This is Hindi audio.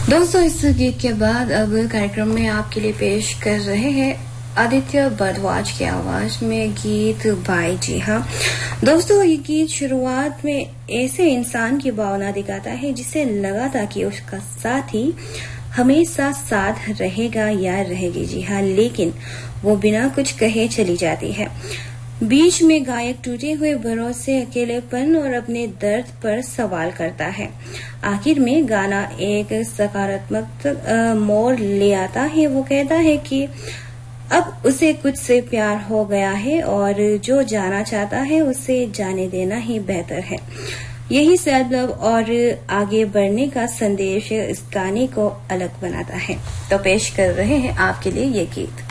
दोस्तों, इस गीत के बाद अब कार्यक्रम में आपके लिए पेश कर रहे हैं आदित्य भारद्वाज की आवाज में गीत भाई। जी हाँ दोस्तों, ये गीत शुरुआत में ऐसे इंसान की भावना दिखाता है जिसे लगा था कि उसका साथी हमेशा साथ रहेगा या रहेगी। जी हाँ, लेकिन वो बिना कुछ कहे चली जाती है। बीच में गायक टूटे हुए भरोसे, अकेलेपन और अपने दर्द पर सवाल करता है। आखिर में गाना एक सकारात्मक मोड़ ले आता है। वो कहता है कि अब उसे कुछ से प्यार हो गया है और जो जाना चाहता है उसे जाने देना ही बेहतर है। यही सेल्फ लव और आगे बढ़ने का संदेश इस गाने को अलग बनाता है। तो पेश कर रहे हैं आपके लिए ये गीत।